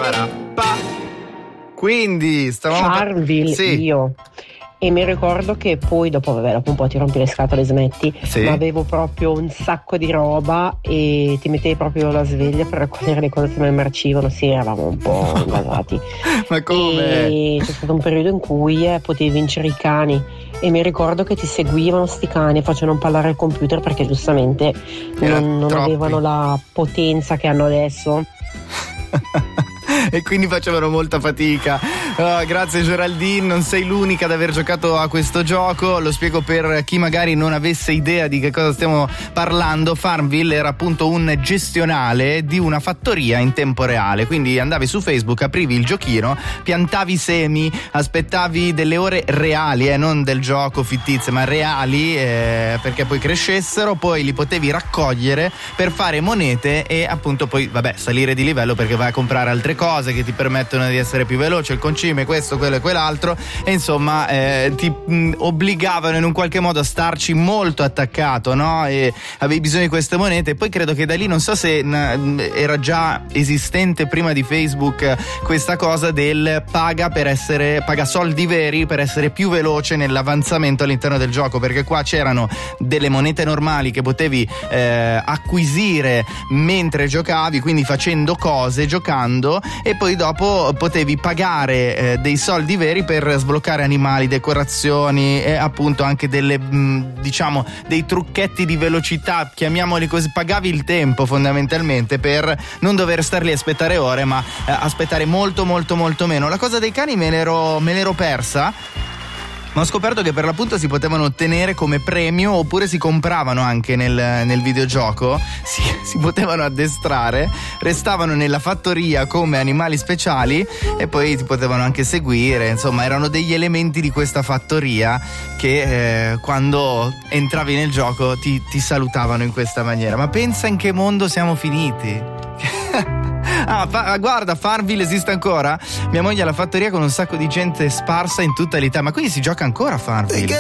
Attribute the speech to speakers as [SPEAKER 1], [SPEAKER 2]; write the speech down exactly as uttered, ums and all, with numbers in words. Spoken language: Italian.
[SPEAKER 1] para, pa. Quindi stavamo
[SPEAKER 2] Farmville,
[SPEAKER 1] sì.
[SPEAKER 2] io. E mi ricordo che poi dopo, vabbè, dopo un po' ti rompi le scatole e smetti,
[SPEAKER 1] sì.
[SPEAKER 2] ma avevo proprio un sacco di roba e ti mettevi proprio la sveglia per raccogliere le cose che non emercivano. Sì, eravamo un po' ingasati.
[SPEAKER 1] Ma come?
[SPEAKER 2] E c'è stato un periodo in cui eh, potevi vincere i cani e mi ricordo che ti seguivano sti cani e facevano parlare al computer perché giustamente non, non avevano la potenza che hanno adesso.
[SPEAKER 1] E quindi facevano molta fatica. Oh, grazie Geraldine, non sei l'unica ad aver giocato a questo gioco. Lo spiego per chi magari non avesse idea di che cosa stiamo parlando. Farmville era appunto un gestionale di una fattoria in tempo reale, quindi andavi su Facebook, aprivi il giochino, piantavi semi, aspettavi delle ore reali, eh, non del gioco fittizie ma reali, eh, perché poi crescessero, poi li potevi raccogliere per fare monete e appunto poi vabbè salire di livello perché vai a comprare altre cose che ti permettono di essere più veloce, il concime, questo, quello e quell'altro, e insomma eh, ti mh, obbligavano in un qualche modo a starci molto attaccato, no? E avevi bisogno di queste monete. E poi credo che da lì, non so se n- era già esistente prima di Facebook questa cosa del paga per essere, paga soldi veri per essere più veloce nell'avanzamento all'interno del gioco, perché qua c'erano delle monete normali che potevi eh, acquisire mentre giocavi, quindi facendo cose, giocando, e poi dopo potevi pagare eh, dei soldi veri per sbloccare animali, decorazioni e appunto anche delle mh, diciamo dei trucchetti di velocità, chiamiamoli così. Pagavi il tempo fondamentalmente per non dover star lì a aspettare ore, ma eh, aspettare molto molto molto meno. La cosa dei cani me l'ero, me l'ero persa, ma ho scoperto che per l'appunto si potevano ottenere come premio, oppure si compravano anche nel, nel videogioco, si, si potevano addestrare, restavano nella fattoria come animali speciali e poi ti potevano anche seguire. Insomma, erano degli elementi di questa fattoria che eh, quando entravi nel gioco ti, ti salutavano in questa maniera. Ma pensa in che mondo siamo finiti. Ah, fa, guarda, Farmville esiste ancora? Mia moglie ha la fattoria con un sacco di gente sparsa in tutta l'Italia. Ma quindi si gioca ancora a Farmville?